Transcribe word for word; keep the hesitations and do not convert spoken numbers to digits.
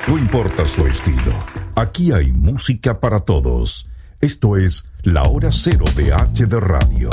No importa su estilo, aquí hay música para todos. Esto es La Hora Cero de H D Radio.